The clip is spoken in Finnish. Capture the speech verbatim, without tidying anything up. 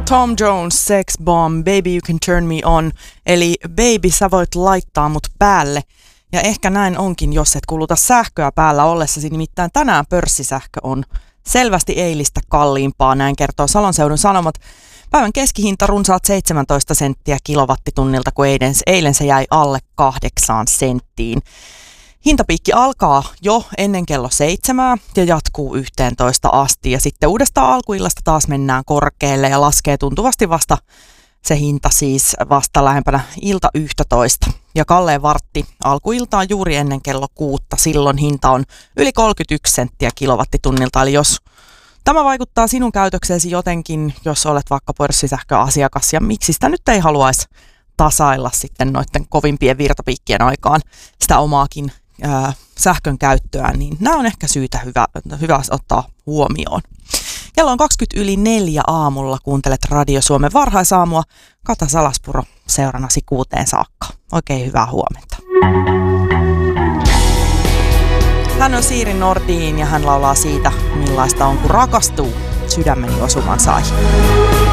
Tom Jones, Sex Bomb, Baby You Can Turn Me On, eli Baby sä voit laittaa mut päälle. Ja ehkä näin onkin, jos et kuluta sähköä päällä ollessasi, nimittäin tänään pörssisähkö on selvästi eilistä kalliimpaa, näin kertoo Salon Seudun Sanomat. Päivän keskihinta runsaat seitsemäntoista senttiä kilowattitunnilta, kun eilen, eilen se jäi alle kahdeksaan senttiin. Hintapiikki alkaa jo ennen kello seitsemää ja jatkuu yhteentoista asti. Ja sitten uudestaan alkuillasta taas mennään korkealle ja laskee tuntuvasti vasta se hinta siis vasta lähempänä ilta yksitoista. Ja kalleen vartti alkuiltaan juuri ennen kello kuutta. Silloin hinta on yli kolmekymmentäyksi senttiä kilowattitunnilta. Eli jos tämä vaikuttaa sinun käytökseesi jotenkin, jos olet vaikka pörssisähköasiakas ja miksi sitä nyt ei haluaisi tasailla sitten noiden kovimpien virtapiikkien aikaan sitä omaakin ää, sähkön käyttöä, niin nämä on ehkä syytä hyvä, hyvä ottaa huomioon. Kello on kaksikymmentä yli neljä aamulla, kuuntelet Radio Suomen varhaisaamua. Kata Salaspuro seurannasi kuuteen saakka. Oikein hyvää huomenta. Hän on Siiri Nordin ja hän laulaa siitä, millaista on kun rakastuu. Sydämeni osuman sai.